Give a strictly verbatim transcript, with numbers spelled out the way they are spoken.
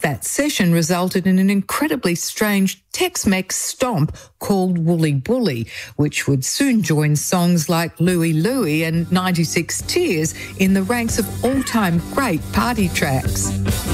That session resulted in an incredibly strange Tex-Mex stomp called Wooly Bully, which would soon join songs like Louie Louie and ninety-six Tears in the ranks of all-time great party tracks.